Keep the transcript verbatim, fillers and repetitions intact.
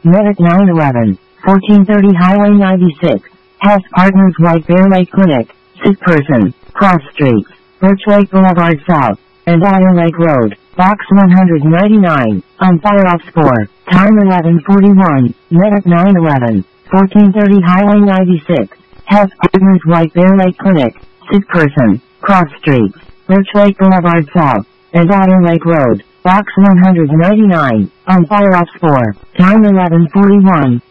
Medic nine eleven, fourteen thirty Highway ninety-six, Hess Partners White Bear Lake Clinic, sick person, cross streets, Birch Lake Boulevard South, and Otter Lake Road, Box one ninety-nine, on fire off spore, time eleven forty-one, Medic nine eleven, fourteen thirty Highway ninety-six, Hess Partners White Bear Lake Clinic, sick person, cross streets, Birch Lake Boulevard South, and Otter Lake Road, Box one ninety-nine, on fire off spore, time eleven forty-one,